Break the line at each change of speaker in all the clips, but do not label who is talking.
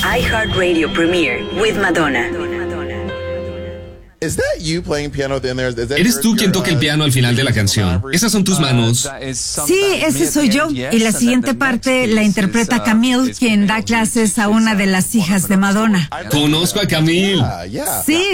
iHeartRadio premiere with Madonna.
¿Eres tú quien toca el piano al final de la canción? ¿Esas son tus manos?
Sí, ese soy yo. Y la siguiente parte la interpreta Camille, quien da clases a una de las hijas de Madonna.
Conozco a Camille.
Sí.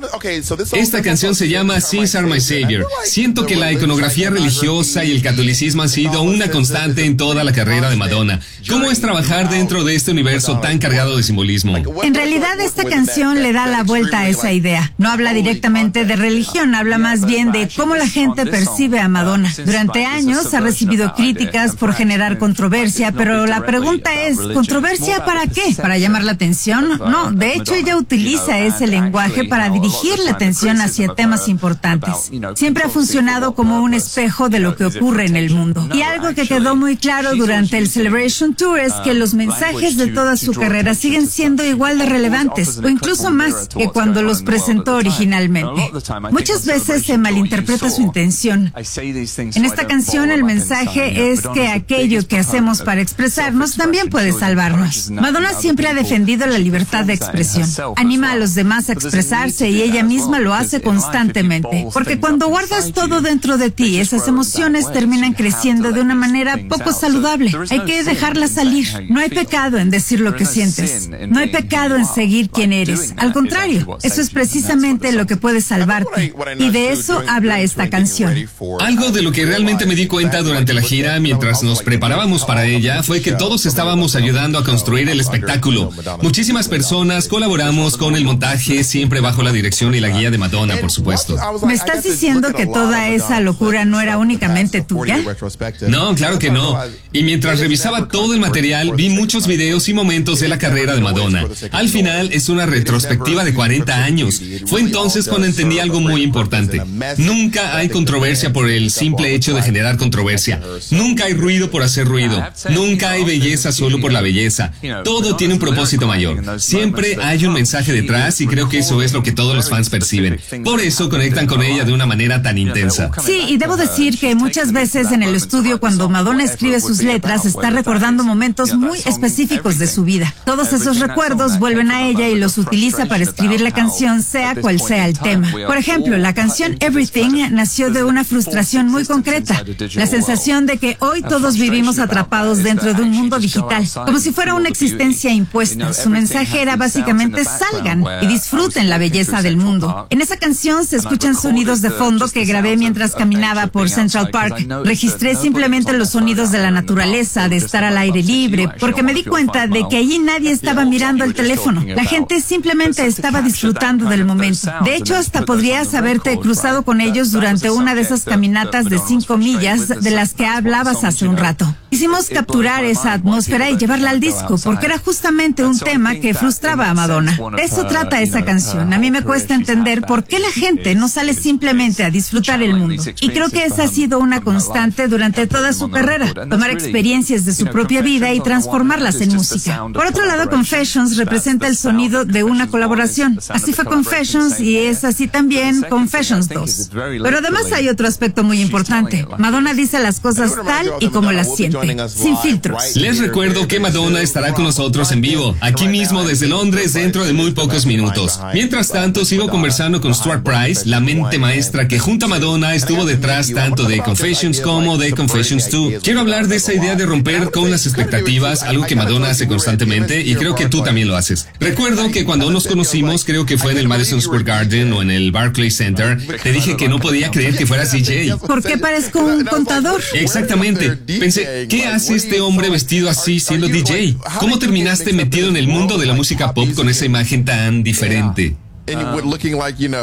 Esta canción se llama Sins Are My Savior. Siento que la iconografía religiosa y el catolicismo han sido una constante en toda la carrera de Madonna. ¿Cómo es trabajar dentro de este universo tan cargado de simbolismo?
En realidad, esta canción le da la vuelta a esa idea. No habla directamente de religión, habla más bien de cómo la gente percibe a Madonna. Durante años ha recibido críticas por generar controversia, pero la pregunta es, ¿controversia para qué? ¿Para llamar la atención? No, de hecho ella utiliza ese lenguaje para dirigir la atención hacia temas importantes. Siempre ha funcionado como un espejo de lo que ocurre en el mundo. Y algo que quedó muy claro durante el Celebration Tour es que los mensajes de toda su carrera siguen siendo igual de relevantes, o incluso más que cuando los presentó originalmente. Muchas veces se malinterpreta su intención. En esta canción el mensaje es que aquello que hacemos para expresarnos también puede salvarnos. Madonna siempre ha defendido la libertad de expresión. Anima a los demás a expresarse y ella misma lo hace constantemente. Porque cuando guardas todo dentro de ti, esas emociones terminan creciendo de una manera poco saludable. Hay que dejarlas salir. No hay pecado en decir lo que sientes. No hay pecado en seguir quien eres. Al contrario, eso es precisamente lo que puede salvarte. Y de eso habla esta canción.
Algo de lo que realmente me di cuenta durante la gira mientras nos preparábamos para ella fue que todos estábamos ayudando a construir el espectáculo. Muchísimas personas colaboramos con el montaje, siempre bajo la dirección y la guía de Madonna, por supuesto.
¿Me estás diciendo que toda esa locura no era únicamente tuya?
No, claro que no. Y mientras revisaba todo el material, vi muchos videos y momentos de la carrera de Madonna. Al final es una retrospectiva de 40 años. Fue entonces cuando entendí algo muy importante. Nunca hay controversia por el simple hecho de generar controversia. Nunca hay ruido por hacer ruido. Nunca hay belleza solo por la belleza. Todo tiene un propósito mayor. Siempre hay un mensaje detrás y creo que eso es lo que todos los fans perciben. Por eso conectan con ella de una manera tan intensa.
Sí, y debo decir que muchas veces en el estudio cuando Madonna escribe sus letras está recordando momentos muy específicos de su vida. Todos esos recuerdos vuelven a ella y los utiliza para escribir la canción, sea cual sea el tema. Por ejemplo, la canción Everything nació de una frustración muy concreta, la sensación de que hoy todos vivimos atrapados dentro de un mundo digital, como si fuera una existencia impuesta. Su mensaje era básicamente salgan y disfruten la belleza del mundo. En esa canción se escuchan sonidos de fondo que grabé mientras caminaba por Central Park. Registré simplemente los sonidos de la naturaleza, de estar al aire libre, porque me di cuenta de que allí nadie estaba mirando el teléfono. La gente simplemente estaba disfrutando del momento. De hecho, hasta podrías haberte cruzado con ellos durante una de esas caminatas de 5 millas de las que hablabas hace un rato. Quisimos capturar esa atmósfera y llevarla al disco, porque era justamente un tema que frustraba a Madonna. De eso trata esa canción. A mí me cuesta entender por qué la gente no sale simplemente a disfrutar el mundo. Y creo que esa ha sido una constante durante toda su carrera, tomar experiencias de su propia vida y transformarlas en música. Por otro lado, Confessions representa el sonido de una colaboración. Así fue Confessions y es así también Confessions 2. Pero además hay otro aspecto muy importante. Madonna dice las cosas tal y como las siente, sin filtros.
Les recuerdo que Madonna estará con nosotros en vivo, aquí mismo desde Londres, dentro de muy pocos minutos. Mientras tanto, sigo conversando con Stuart Price, la mente maestra que junto a Madonna estuvo detrás tanto de Confessions como de Confessions 2. Quiero hablar de esa idea de romper con las expectativas, algo que Madonna hace constantemente y creo que tú también lo haces. Recuerdo que cuando nos conocimos, creo que fue en el Madison Square Garden o en el Barclays Center, te dije que no podía creer que fueras DJ.
¿Por qué parezco un contador?
Exactamente. Pensé, ¿qué hace este hombre vestido así siendo DJ? ¿Cómo terminaste metido en el mundo de la música pop con esa imagen tan diferente?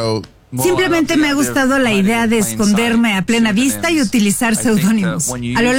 Simplemente me ha gustado la idea de esconderme a plena vista y utilizar seudónimos. A lo